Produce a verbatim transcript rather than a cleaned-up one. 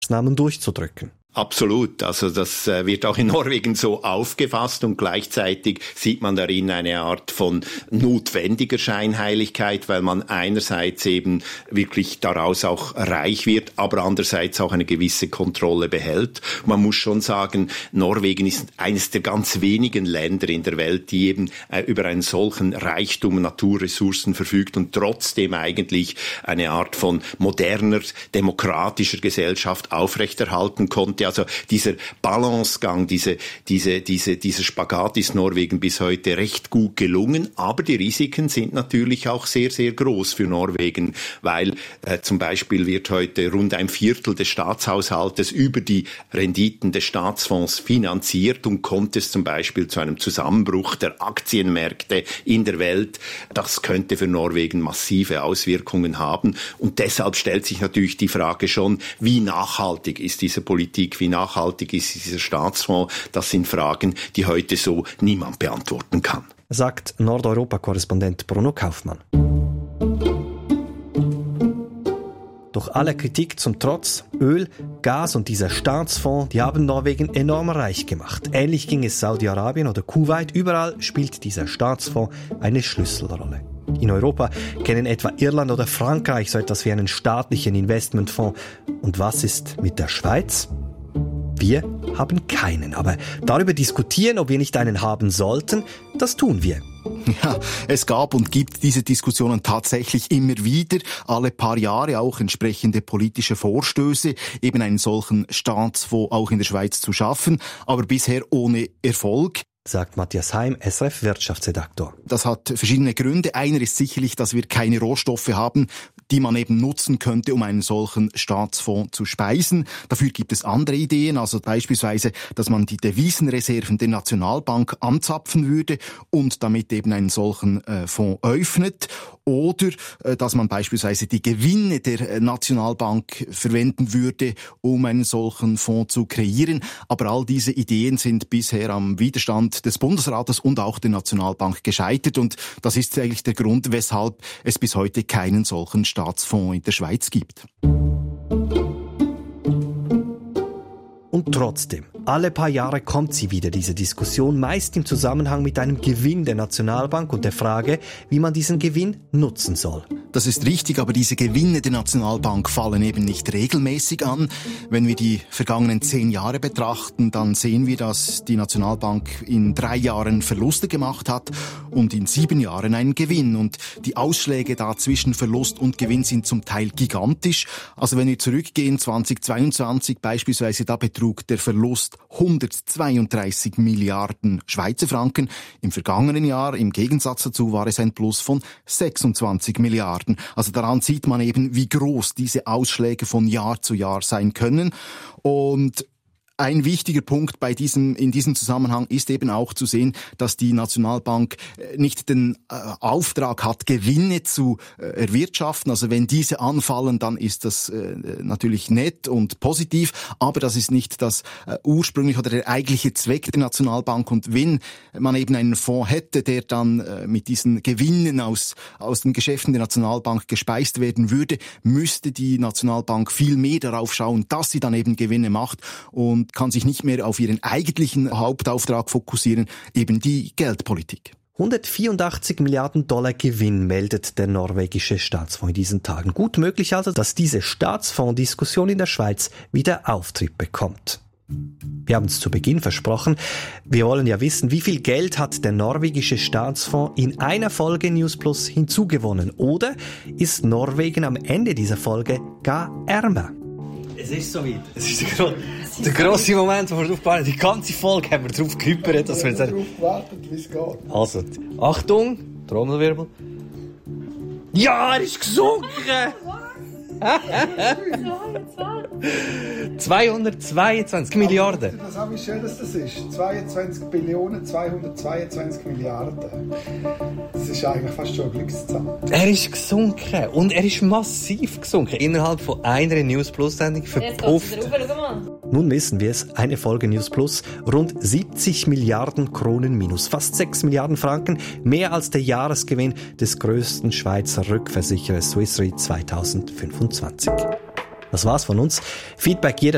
Maßnahmen durchzudrücken. Absolut. Also das äh, wird auch in Norwegen so aufgefasst und gleichzeitig sieht man darin eine Art von notwendiger Scheinheiligkeit, weil man einerseits eben wirklich daraus auch reich wird, aber andererseits auch eine gewisse Kontrolle behält. Man muss schon sagen, Norwegen ist eines der ganz wenigen Länder in der Welt, die eben äh, über einen solchen Reichtum, Naturressourcen verfügt und trotzdem eigentlich eine Art von moderner, demokratischer Gesellschaft aufrechterhalten konnte. Also dieser Balancegang, diese, diese, diese, dieser Spagat ist Norwegen bis heute recht gut gelungen, aber die Risiken sind natürlich auch sehr, sehr groß für Norwegen, weil äh, zum Beispiel wird heute rund ein Viertel des Staatshaushaltes über die Renditen des Staatsfonds finanziert und kommt es zum Beispiel zu einem Zusammenbruch der Aktienmärkte in der Welt. Das könnte für Norwegen massive Auswirkungen haben und deshalb stellt sich natürlich die Frage schon, wie nachhaltig ist diese Politik, wie nachhaltig ist dieser Staatsfonds? Das sind Fragen, die heute so niemand beantworten kann. Sagt Nordeuropa-Korrespondent Bruno Kaufmann. Doch aller Kritik zum Trotz, Öl, Gas und dieser Staatsfonds, die haben Norwegen enorm reich gemacht. Ähnlich ging es Saudi-Arabien oder Kuwait. Überall spielt dieser Staatsfonds eine Schlüsselrolle. In Europa kennen etwa Irland oder Frankreich so etwas wie einen staatlichen Investmentfonds. Und was ist mit der Schweiz? Wir haben keinen, aber darüber diskutieren, ob wir nicht einen haben sollten, das tun wir. Ja, es gab und gibt diese Diskussionen tatsächlich immer wieder, alle paar Jahre auch entsprechende politische Vorstöße, eben einen solchen Staatsfonds auch in der Schweiz zu schaffen, aber bisher ohne Erfolg. Sagt Matthias Heim, S R F Wirtschaftsredaktor. Das hat verschiedene Gründe. Einer ist sicherlich, dass wir keine Rohstoffe haben, die man eben nutzen könnte, um einen solchen Staatsfonds zu speisen. Dafür gibt es andere Ideen, also beispielsweise, dass man die Devisenreserven der Nationalbank anzapfen würde und damit eben einen solchen äh, Fonds öffnet. Oder äh, dass man beispielsweise die Gewinne der äh, Nationalbank verwenden würde, um einen solchen Fonds zu kreieren. Aber all diese Ideen sind bisher am Widerstand des Bundesrates und auch der Nationalbank gescheitert. Und das ist eigentlich der Grund, weshalb es bis heute keinen solchen Staatsfonds in der Schweiz gibt. Und trotzdem, alle paar Jahre kommt sie wieder, diese Diskussion, meist im Zusammenhang mit einem Gewinn der Nationalbank und der Frage, wie man diesen Gewinn nutzen soll. Das ist richtig, aber diese Gewinne der Nationalbank fallen eben nicht regelmäßig an. Wenn wir die vergangenen zehn Jahre betrachten, dann sehen wir, dass die Nationalbank in drei Jahren Verluste gemacht hat und in sieben Jahren einen Gewinn. Und die Ausschläge da zwischen Verlust und Gewinn sind zum Teil gigantisch. Also wenn wir zurückgehen, zweitausendzweiundzwanzig beispielsweise, da betrug der Verlust hundertzweiunddreißig Milliarden Schweizer Franken. Im vergangenen Jahr, im Gegensatz dazu, war es ein Plus von sechsundzwanzig Milliarden. Also daran sieht man eben, wie groß diese Ausschläge von Jahr zu Jahr sein können. Und ein wichtiger Punkt bei diesem, in diesem Zusammenhang ist eben auch zu sehen, dass die Nationalbank nicht den äh, Auftrag hat, Gewinne zu äh, erwirtschaften. Also wenn diese anfallen, dann ist das äh, natürlich nett und positiv, aber das ist nicht das äh, ursprüngliche oder der eigentliche Zweck der Nationalbank. Und wenn man eben einen Fonds hätte, der dann äh, mit diesen Gewinnen aus, aus den Geschäften der Nationalbank gespeist werden würde, müsste die Nationalbank viel mehr darauf schauen, dass sie dann eben Gewinne macht und kann sich nicht mehr auf ihren eigentlichen Hauptauftrag fokussieren, eben die Geldpolitik. hundertvierundachtzig Milliarden Dollar Gewinn meldet der norwegische Staatsfonds in diesen Tagen. Gut möglich also, dass diese Staatsfonds-Diskussion in der Schweiz wieder Auftrieb bekommt. Wir haben es zu Beginn versprochen. Wir wollen ja wissen, wie viel Geld hat der norwegische Staatsfonds in einer Folge News Plus hinzugewonnen? Oder ist Norwegen am Ende dieser Folge gar ärmer? Es ist soweit. Es ist der, gro- der grosse Moment, wo wir drauf gewartet haben. Die ganze Folge haben wir darauf gehypert, dass wir jetzt... darauf gewartet, wie es geht. Also, Achtung, Trommelwirbel. Ja, er ist gesunken! zweihundertzweiundzwanzig Milliarden. Das habe ich schön, dass das ist. zweiundzwanzig Billionen zweihundertzweiundzwanzig Milliarden. Das ist eigentlich fast schon eine Glückszahl. Er ist gesunken. Und er ist massiv gesunken. Innerhalb von einer News Plus Sendung verpufft. Nun wissen wir es, eine Folge News Plus, rund siebzig Milliarden Kronen minus, fast sechs Milliarden Franken, mehr als der Jahresgewinn des größten Schweizer Rückversicherers Swiss Re zweitausendfünfundzwanzig. Das war's von uns. Feedback jeder